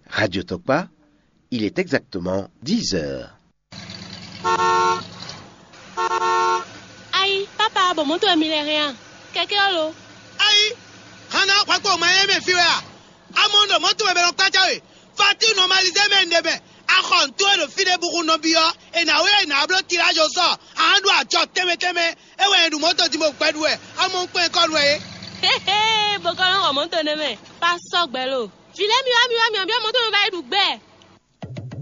Radio Tokpa, il est exactement 10 heures. Aïe, papa, bon, moto Emile rien. Quelqu'un l'eau. Aïe, Hana, Wako, Miami, Fia. Amondo, moto, Ebelon Katawe. Fati, normalisé, Mendebe. Akon, toi, le fide beaucoup nobio. Et na ouais, na blo tirage au sort. Ando a chot, teme. Et ouais, nous moto, Dimo, Pedwe. Amon, point, Conway. Hé, Bokolon, moto, Neme. Pas soc, bello. Filem, bien, moto, va être